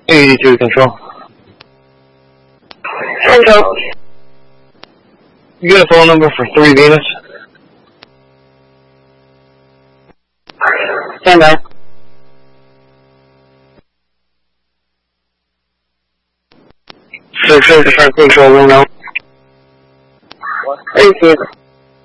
82 control. Control. You got a phone number for 3 Venus? Stand by. Six different control room now. Thank you.